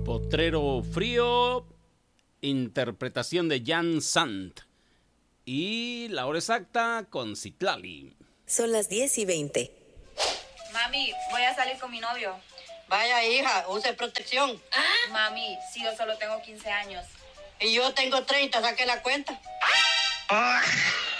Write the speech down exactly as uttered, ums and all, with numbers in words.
Potrero Frío, interpretación de Jan Sant. Y la hora exacta con Citlali. Son las diez y veinte. Mami, voy a salir con mi novio. Vaya, hija, use protección. ¿Ah? Mami, si yo solo tengo quince años. Y yo tengo treinta, saque la cuenta. Ah.